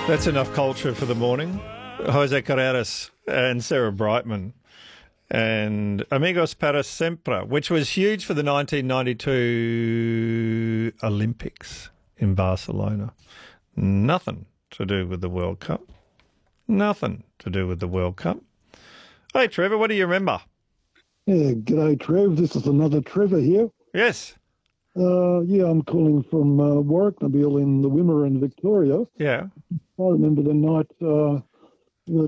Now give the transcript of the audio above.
That's enough culture for the morning. Jose Carreras and Sarah Brightman and Amigos para Sempre, which was huge for the 1992 Olympics in Barcelona. Nothing to do with the World Cup. Nothing to do with the World Cup. Hey, Trevor, what do you remember? Yeah, g'day, Trev. This is another Trevor here. Yes. I'm calling from Warwick Nabil in the Wimmera in Victoria. Yeah. I remember the night